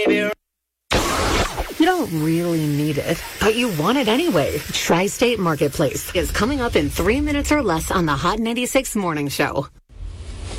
baby. You don't really need it, but you want it anyway. Tri-State Marketplace is coming up in 3 minutes or less on the Hot 96 Morning Show.